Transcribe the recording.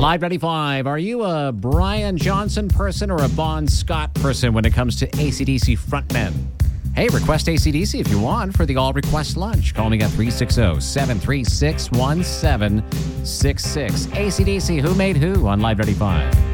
Live 95. Are you a Brian Johnson person or a Bon Scott person when it comes to AC/DC frontmen? Hey, request AC/DC if you want for the all-request lunch. Call me at 360-736-1766. AC/DC, who made who on Live 95?